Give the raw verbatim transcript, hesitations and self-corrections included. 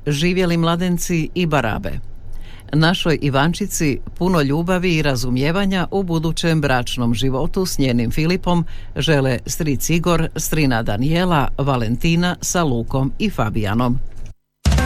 živjeli mladenci i barabe. Našoj Ivančici puno ljubavi i razumijevanja u budućem bračnom životu s njenim Filipom žele stric Igor, strina Danijela, Valentina sa Lukom i Fabijanom.